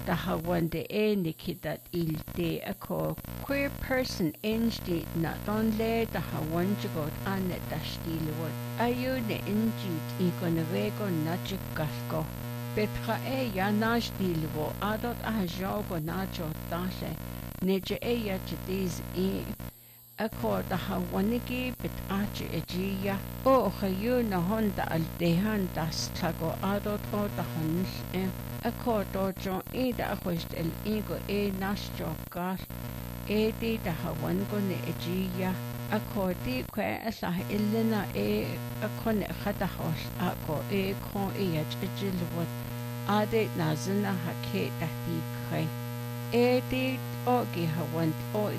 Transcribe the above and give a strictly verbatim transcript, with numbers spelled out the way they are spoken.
tahawande e nikitat ilte ako queer person enjdi na donle tahawanjigot ane dashtilwot ayu ne injit ikonavego nachikalko petra e ya najdilwo adot ahajogo nacho tashe neje e ya jadiz i ako tahawanigi bit achi ejiya o hayu na honda aldehan das tago adot o tahanil e ako dojo ida akhwist el ego e nasjo gal e di tahawango ne ejiya ako di kwe asah illena e ako ne khatahos ako e kon e ya jilwot ade nazina hake tahdi khay e di o gi hawan o